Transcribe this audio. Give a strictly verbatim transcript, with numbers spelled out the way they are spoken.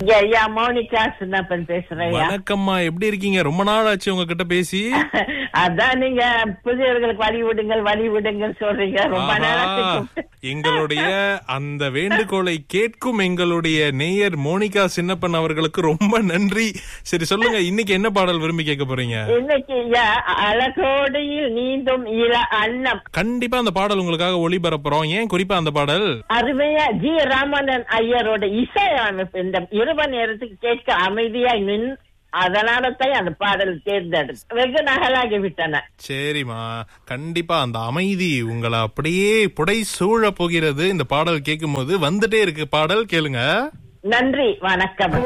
ஐயா மோனிகா சின்னப்பன் பேசுறேன். வணக்கம்மா, எப்படி இருக்கீங்க? ரொம்ப நாள் ஆச்சு உங்ககிட்ட பேசி. அதான் நீங்க புதியவர்களுக்கு வழி விடுங்கள் வழி விடுங்கள் சொல்றீங்க. ரொம்ப நேரத்துக்கு எங்களுடைய அந்த வேண்டுகோளை கேட்கும் எங்களுடைய நேயர் மோனிகா சின்னப்பன் அவர்களுக்கு ரொம்ப நன்றி. சரி சொல்லுங்க, இன்னைக்கு என்ன பாடல் விரும்பி கேட்க போறீங்க? இன்னைக்கு ஐயா அழகோடையில் நீந்தும் இள அன்னம். கண்டிப்பா அந்த பாடல் உங்களுக்காக ஒளிபரப்புறோம். ஏன் குறிப்பா அந்த பாடல்? அருமையா ஜி ராமண்ணன் ஐயரோட இசையமைப்பு இந்த இரவு நேரத்துக்கு கேட்க அமைதியாய் நின், அதனால தான் அந்த பாடல் தேர்ந்தெடுத்து வெகு நகலாகி விட்டன. சரிம்மா, கண்டிப்பா அந்த அமைதி உங்களை அப்படியே புடை சூழ போகிறது. இந்த பாடல் கேட்கும் போது வந்துட்டே இருக்கு பாடல், கேளுங்க. நன்றி, வணக்கம்.